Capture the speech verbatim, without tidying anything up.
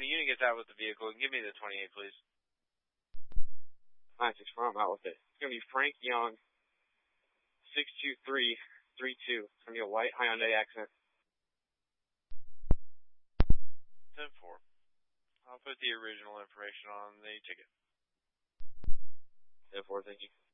when a unit gets out with the vehicle, give me the twenty-eight, please. nine six four, I'm out with it. It's going to be Frank Young, six two three three two. It's going to be a white Hyundai Accent. ten four. I'll put the original information on the ticket. ten four, thank you.